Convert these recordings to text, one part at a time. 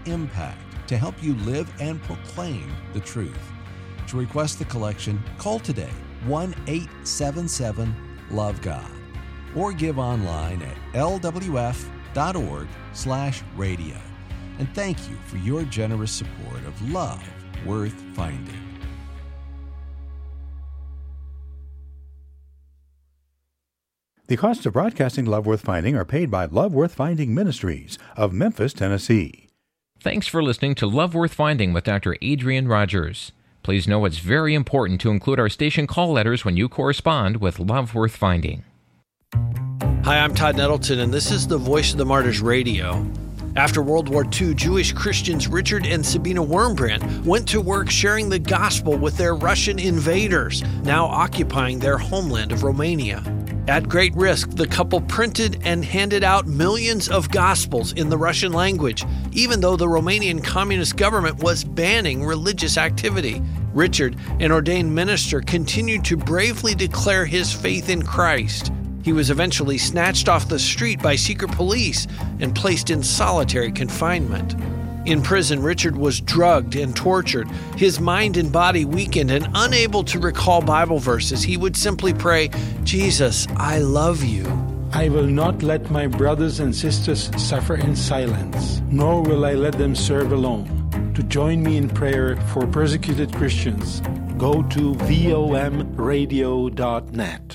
impact to help you live and proclaim the truth. To request the collection, call today 1-877-LOVE-GOD or give online at lwf.org/radio. And thank you for your generous support of Love Worth Finding. The costs of broadcasting Love Worth Finding are paid by Love Worth Finding Ministries of Memphis, Tennessee. Thanks for listening to Love Worth Finding with Dr. Adrian Rogers. Please know it's very important to include our station call letters when you correspond with Love Worth Finding. Hi, I'm Todd Nettleton, and this is the Voice of the Martyrs Radio. After World War II, Jewish Christians Richard and Sabina Wurmbrand went to work sharing the gospel with their Russian invaders, now occupying their homeland of Romania. At great risk, the couple printed and handed out millions of gospels in the Russian language, even though the Romanian communist government was banning religious activity. Richard, an ordained minister, continued to bravely declare his faith in Christ. He was eventually snatched off the street by secret police and placed in solitary confinement. In prison, Richard was drugged and tortured, his mind and body weakened, and unable to recall Bible verses. He would simply pray, "Jesus, I love you." I will not let my brothers and sisters suffer in silence, nor will I let them serve alone. To join me in prayer for persecuted Christians, go to vomradio.net.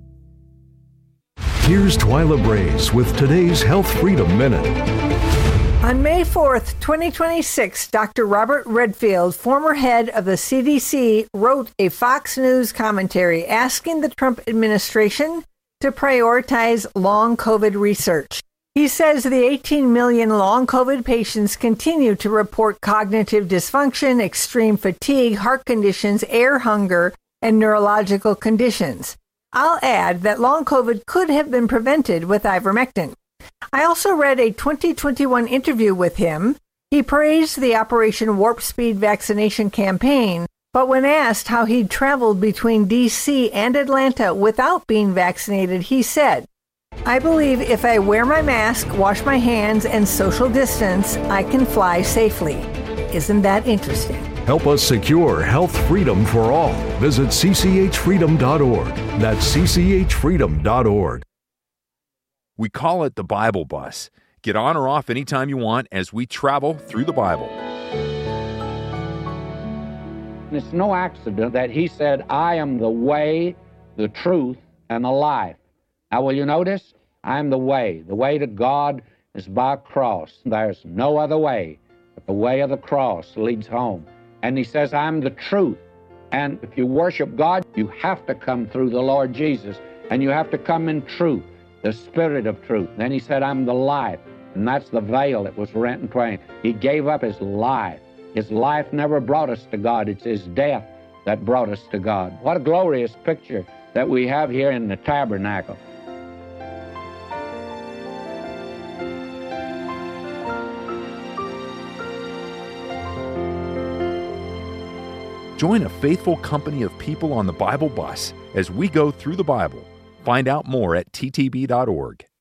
Here's Twyla Brace with today's Health Freedom Minute. On May 4th, 2026, Dr. Robert Redfield, former head of the CDC, wrote a Fox News commentary asking the Trump administration to prioritize long COVID research. He says the 18 million long COVID patients continue to report cognitive dysfunction, extreme fatigue, heart conditions, air hunger, and neurological conditions. I'll add that long COVID could have been prevented with ivermectin. I also read a 2021 interview with him. He praised the Operation Warp Speed vaccination campaign, but when asked how he'd traveled between D.C. and Atlanta without being vaccinated, he said, "I believe if I wear my mask, wash my hands, and social distance, I can fly safely." Isn't that interesting? Help us secure health freedom for all. Visit cchfreedom.org. That's cchfreedom.org. We call it the Bible Bus. Get on or off anytime you want as we travel through the Bible. It's no accident that he said, "I am the way, the truth, and the life." Now, will you notice? I am the way. The way to God is by a cross. There's no other way, but the way of the cross leads home. And he says, "I'm the truth." And if you worship God, you have to come through the Lord Jesus, and you have to come in truth, the Spirit of truth. Then he said, "I'm the life," and that's the veil that was rent in twain. He gave up his life. His life never brought us to God. It's his death that brought us to God. What a glorious picture that we have here in the tabernacle. Join a faithful company of people on the Bible Bus as we go through the Bible. Find out more at ttb.org.